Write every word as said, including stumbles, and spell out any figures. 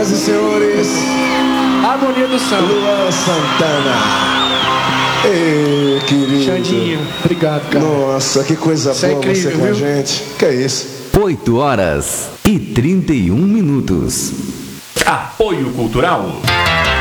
Senhoras e senhores, Harmonia do Samba. Luan Santana. Ei, querido. Xandinho, obrigado, cara. Nossa, que coisa Isso é boa incrível, você com a viu? gente. Que é isso? oito horas e trinta e um minutos. Apoio Cultural